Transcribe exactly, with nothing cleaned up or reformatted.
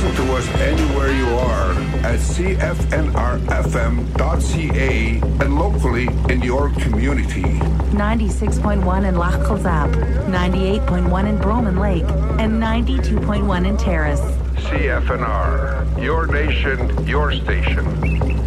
Listen to us anywhere you are at c f n r f m dot c a and locally in your community. ninety-six point one in Loch Kilzap, ninety-eight point one in Broman Lake, and ninety-two point one in Terrace. C F N R, your nation, your station.